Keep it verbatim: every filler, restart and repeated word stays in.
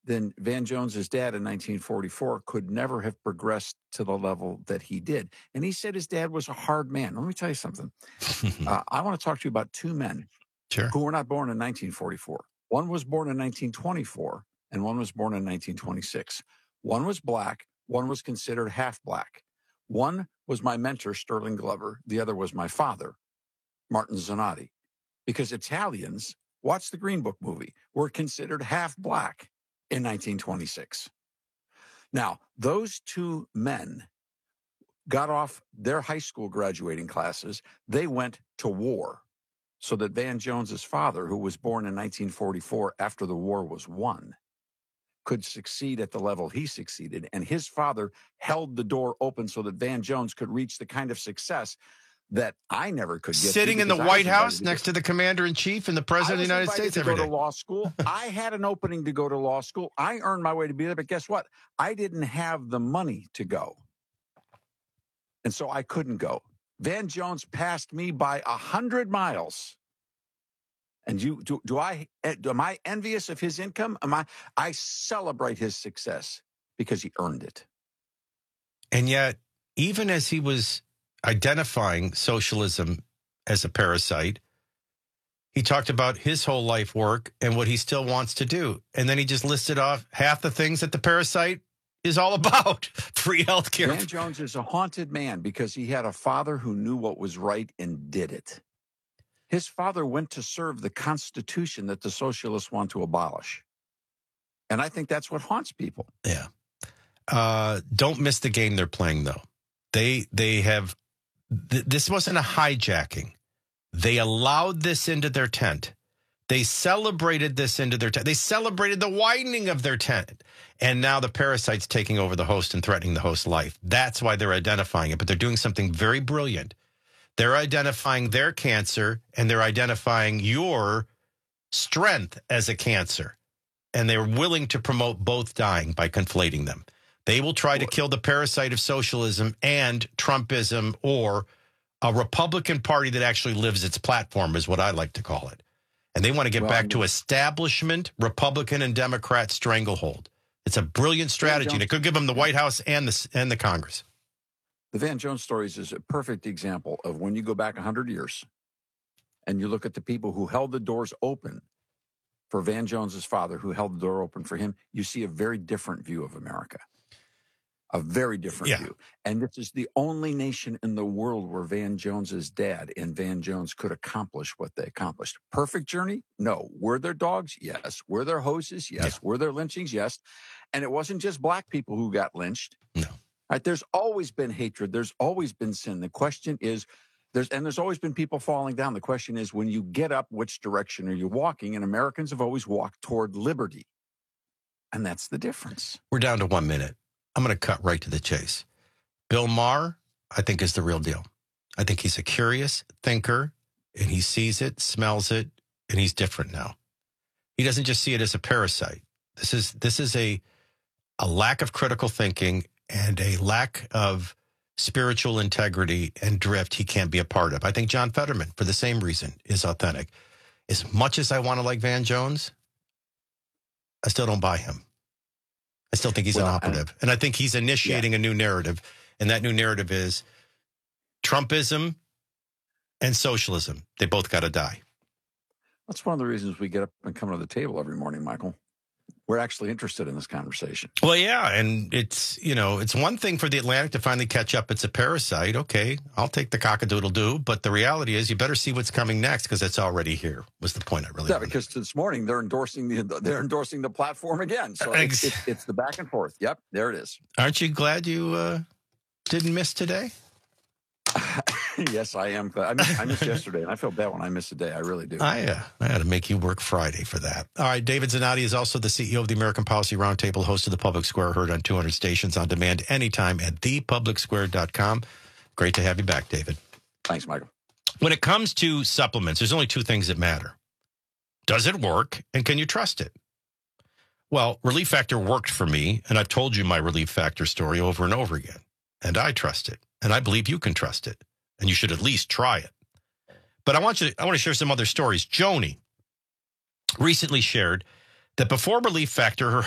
then Van Jones's dad in nineteen forty-four could never have progressed to the level that he did. And he said his dad was a hard man. Let me tell you something. uh, I want to talk to you about two men sure. who were not born in nineteen forty-four. One was born in nineteen twenty-four, and one was born in nineteen twenty-six. One was black. One was considered half black. One was my mentor, Sterling Glover. The other was my father, Martin Zanotti. Because Italians, watch the Green Book movie, were considered half black in nineteen twenty-six. Now, those two men got off their high school graduating classes. They went to war so that Van Jones's father, who was born in nineteen forty-four after the war was won, could succeed at the level he succeeded. And his father held the door open so that Van Jones could reach the kind of success that I never could get. Sitting in the White House next to the commander-in-chief and the president of the United States every day. I was invited to go to law school. I had an opening to go to law school. I earned my way to be there, but guess what? I didn't have the money to go. And so I couldn't go. Van Jones passed me by a hundred miles. And you do, do I am I envious of his income? Am I I celebrate his success because he earned it. And yet, even as he was identifying socialism as a parasite, he talked about his whole life work and what he still wants to do. And then he just listed off half the things that the parasite is all about. Free health care. Van Jones is a haunted man because he had a father who knew what was right and did it. His father went to serve the Constitution that the socialists want to abolish. And I think that's what haunts people. Yeah. Uh, don't miss the game they're playing, though. They they have... Th- this wasn't a hijacking. They allowed this into their tent. They celebrated this into their tent. They celebrated the widening of their tent. And now the parasite's taking over the host and threatening the host's life. That's why they're identifying it. But they're doing something very brilliant. They're identifying their cancer, and they're identifying your strength as a cancer. And they're willing to promote both dying by conflating them. They will try to kill the parasite of socialism and Trumpism, or a Republican Party that actually lives its platform, is what I like to call it. And they want to get well, back to establishment, Republican and Democrat stranglehold. It's a brilliant strategy, and it could give them the White House and the, and the Congress. The Van Jones stories is a perfect example of when you go back one hundred years and you look at the people who held the doors open for Van Jones's father, who held the door open for him, you see a very different view of America. A very different yeah. view. And this is the only nation in the world where Van Jones's dad and Van Jones could accomplish what they accomplished. Perfect journey? No. Were there dogs? Yes. Were there hoses? Yes. Yeah. Were there lynchings? Yes. And it wasn't just black people who got lynched. No. Right? There's always been hatred. There's always been sin. The question is, there's and there's always been people falling down. The question is, when you get up, which direction are you walking? And Americans have always walked toward liberty. And that's the difference. We're down to one minute. I'm going to cut right to the chase. Bill Maher, I think, is the real deal. I think he's a curious thinker, and he sees it, smells it, and he's different now. He doesn't just see it as a parasite. This is this is a a lack of critical thinking and a lack of spiritual integrity and drift he can't be a part of. I think John Fetterman, for the same reason, is authentic. As much as I want to like Van Jones, I still don't buy him. I still think he's well, an operative. And, and I think he's initiating yeah. a new narrative. And that new narrative is Trumpism and socialism. They both got to die. That's one of the reasons we get up and come to the table every morning, Michael. We're actually interested in this conversation. Well, yeah. And it's, you know, it's one thing for the Atlantic to finally catch up. It's a parasite. Okay, I'll take the cock-a-doodle-doo. But the reality is you better see what's coming next because it's already here, was the point I really Yeah, wanted. because this morning they're endorsing the they're endorsing the platform again. So it's, it's, it's the back and forth. Yep, there it is. Aren't you glad you uh, didn't miss today? Yes, I am. I missed, I missed yesterday, and I feel bad when I miss a day. I really do. I, uh, I had to make you work Friday for that. All right, David Zanotti is also the C E O of the American Policy Roundtable, host of the Public Square, heard on two hundred stations on demand anytime at the public square dot com. Great to have you back, David. Thanks, Michael. When it comes to supplements, there's only two things that matter. Does it work, and can you trust it? Well, Relief Factor worked for me, and I've told you my Relief Factor story over and over again, and I trust it, and I believe you can trust it. And you should at least try it. But I want you to, I want to share some other stories. Joni recently shared that before Relief Factor, her